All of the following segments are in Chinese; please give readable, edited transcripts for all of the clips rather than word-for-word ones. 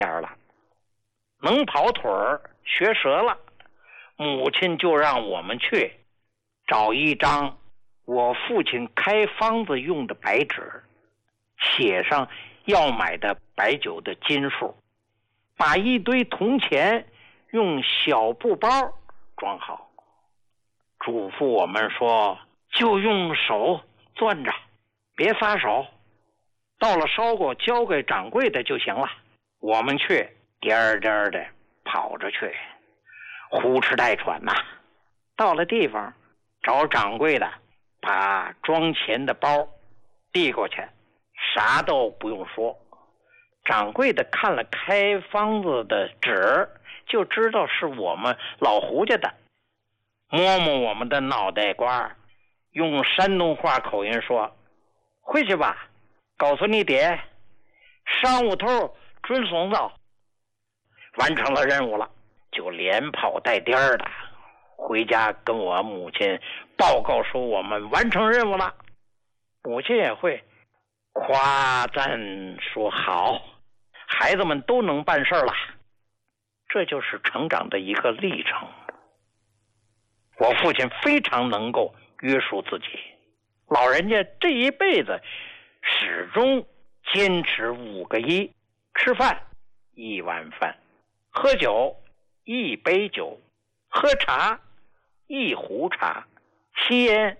了，能跑腿儿学折了，母亲就让我们去找一张我父亲开方子用的白纸，写上要买的白酒的斤数，把一堆铜钱用小布包装好，嘱咐我们说就用手攥着，别撒手，到了烧过交给掌柜的就行了。我们去颠颠的跑着去，呼哧带喘呐。到了地方找掌柜的，把装钱的包递过去，啥都不用说。掌柜的看了开方子的纸，就知道是我们老胡家的，摸摸我们的脑袋瓜，用山东话口音说：“回去吧，告诉你爹，上午头准送到。”完成了任务了，就连跑带颠的回家跟我母亲报告说我们完成任务了。母亲也会夸赞说好，孩子们都能办事了。这就是成长的一个历程。我父亲非常能够约束自己，老人家这一辈子始终坚持5个1：吃饭1碗饭，喝酒1杯酒，喝茶1壶茶，吸烟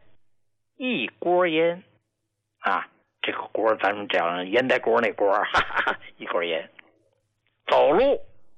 1锅烟啊，这个锅咱们讲烟袋锅那锅，哈哈，1锅烟。走路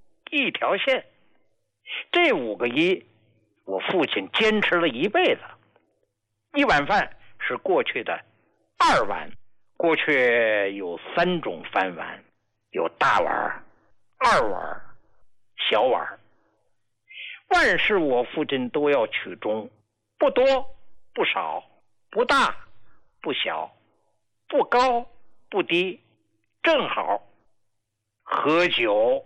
1条线，这5个1，我父亲坚持了一辈子。1碗饭是过去的2碗，过去有3种饭碗，有大碗、2碗、小碗。万事我父亲都要取中，不多不少，不大不小，不高不低，正好。喝酒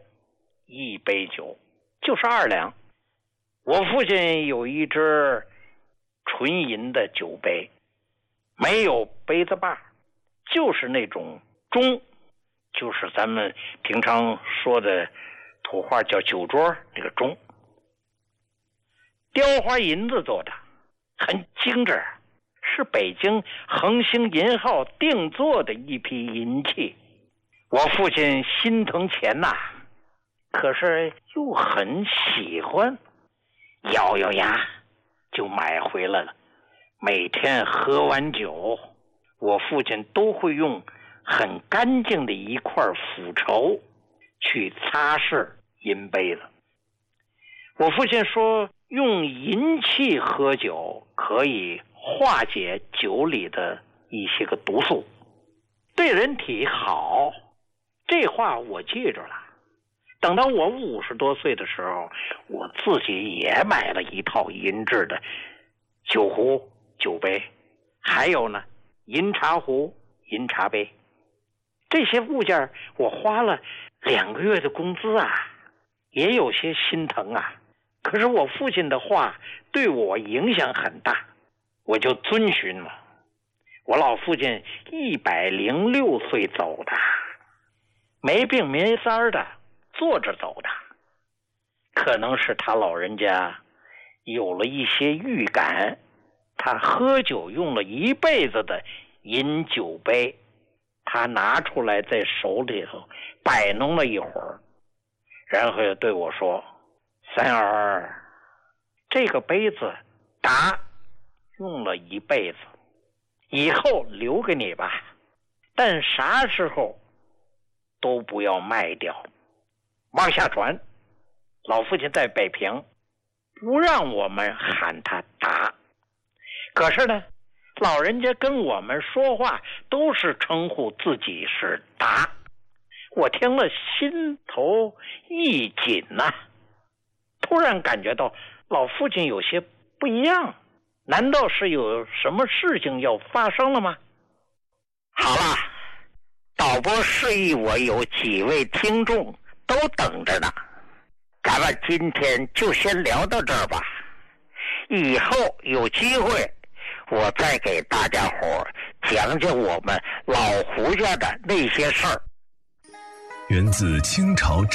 1杯酒就是2两。我父亲有一只纯银的酒杯，没有杯子把，就是那种盅，就是咱们平常说的土话叫酒桌那个盅，雕花银子做的，很精致，是北京恒星银号定做的一批银器。我父亲心疼钱呐，可是又很喜欢，咬咬牙就买回来了。每天喝完酒，我父亲都会用很干净的一块腐绸去擦拭银杯子。我父亲说，用银器喝酒可以化解酒里的一些个毒素，对人体好。这话我记着了。等到我50多岁的时候，我自己也买了一套银制的酒壶、酒杯，还有呢银茶壶、银茶杯。这些物件我花了2个月的工资啊，也有些心疼啊。可是我父亲的话对我影响很大，我就遵循了。我老父亲106岁走的，没病没灾的，坐着走的。可能是他老人家有了一些预感，他喝酒用了一辈子的银酒杯，他拿出来在手里头摆弄了一会儿，然后又对我说：“三儿，这个杯子打用了一辈子，以后留给你吧，但啥时候都不要卖掉，往下传。”老父亲在北平，不让我们喊他打，可是呢，老人家跟我们说话都是称呼自己是达，我听了心头一紧呐，突然感觉到老父亲有些不一样，难道是有什么事情要发生了吗？好了，导播示意我有几位听众都等着呢，咱们今天就先聊到这儿吧，以后有机会我再给大家伙讲讲我们老胡家的那些事儿。 源自清朝